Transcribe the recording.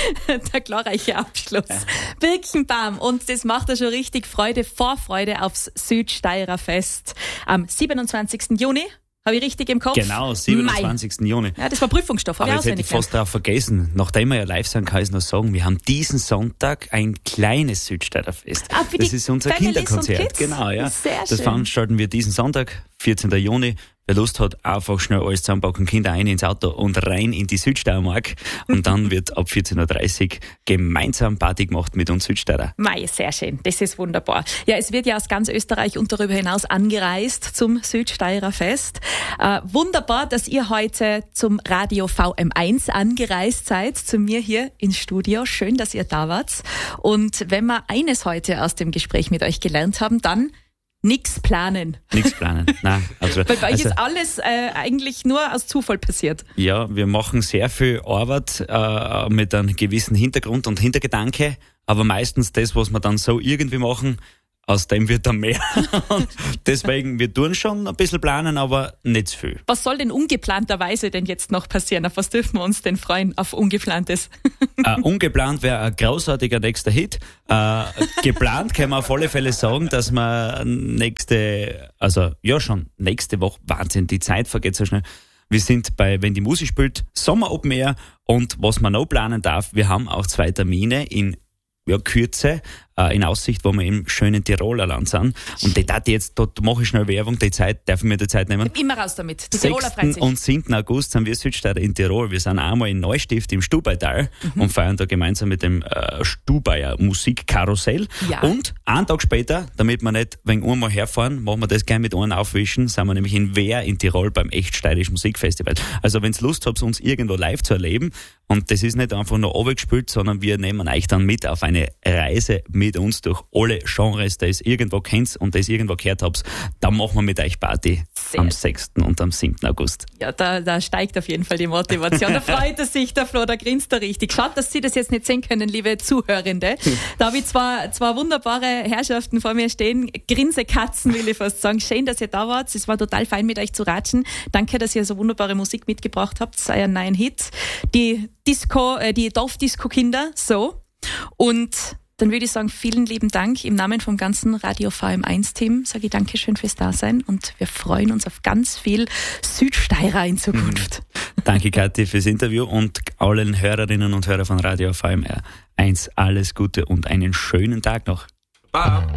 Der glorreiche Abschluss. Birkenbaum. Und das macht ja schon richtig Vorfreude aufs Südsteirer Fest am 27. Juni. Habe ich richtig im Kopf? Genau, 27. Juni. Ja, das war Prüfungsstoff. Aber jetzt hätte ich fast darauf vergessen, nachdem wir ja live sind, kann ich noch sagen, wir haben diesen Sonntag ein kleines Südsteirer Fest. Das ist unser Kinderkonzert. Genau, ja. Sehr das schön. veranstalten wir diesen Sonntag, 14. Juni. Wer Lust hat, einfach schnell alles zusammenpacken, Kinder rein ins Auto und rein in die Südsteiermark. Und dann wird ab 14.30 Uhr gemeinsam Party gemacht mit uns Südsteirer. Mei, sehr schön. Das ist wunderbar. Ja, es wird ja aus ganz Österreich und darüber hinaus angereist zum Südsteirer Fest. Wunderbar, dass ihr heute zum Radio VM1 angereist seid, zu mir hier ins Studio. Schön, dass ihr da wart. Und wenn wir eines heute aus dem Gespräch mit euch gelernt haben, dann nichts planen. Nichts planen, nein. Weil bei euch ist alles eigentlich nur aus Zufall passiert. Ja, wir machen sehr viel Arbeit mit einem gewissen Hintergrund und Hintergedanke, aber meistens das, was wir dann so irgendwie machen, aus dem wird dann mehr. Und deswegen, wir tun schon ein bisschen planen, aber nicht zu viel. Was soll denn ungeplanterweise denn jetzt noch passieren? Auf was dürfen wir uns denn freuen? Auf Ungeplantes? Ungeplant wäre ein großartiger nächster Hit. Geplant können wir auf alle Fälle sagen, dass wir nächste Woche, Wahnsinn, die Zeit vergeht so schnell. Wir sind bei Wenn die Musik spielt, Sommer Open Air, und was man noch planen darf, wir haben auch 2 Termine in Kürze in Aussicht, wo wir im schönen Tiroler Land sind. Und dort mache ich schnell Werbung, darf ich mir die Zeit nehmen. Immer raus damit. Die Tiroler freuen 6. sich. und 7. August sind wir Südsteirer in Tirol. Wir sind einmal in Neustift im Stubaital und feiern da gemeinsam mit dem Stubaier Musikkarussell. Ja. Und einen Tag später, damit wir nicht wegen einmal herfahren, machen wir das gerne mit einem aufwischen, sind wir nämlich in Wehr in Tirol beim echt steirischen Musikfestival. Also wenn ihr Lust habt, uns irgendwo live zu erleben, und das ist nicht einfach nur runtergespielt, sondern wir nehmen euch dann mit auf eine Reise mit uns durch alle Genres, die ihr irgendwo kennt und die ihr irgendwo gehört habt. Dann machen wir mit euch Party am 6. und am 7. August. Ja, da steigt auf jeden Fall die Motivation. Da freut er sich, der Flo, da grinst er richtig. Schaut, dass Sie das jetzt nicht sehen können, liebe Zuhörende. Da habe ich zwei wunderbare Herrschaften vor mir stehen. Grinsekatzen, will ich fast sagen. Schön, dass ihr da wart. Es war total fein, mit euch zu ratschen. Danke, dass ihr so wunderbare Musik mitgebracht habt. Euren neuen Hit. Die Dorfdisco-Kinder, so. Und dann würde ich sagen, vielen lieben Dank. Im Namen vom ganzen Radio VM1-Team sage ich Dankeschön fürs Dasein, und wir freuen uns auf ganz viel Südsteirer in Zukunft. Danke, Kathi, fürs Interview, und allen Hörerinnen und Hörern von Radio VM1 alles Gute und einen schönen Tag noch.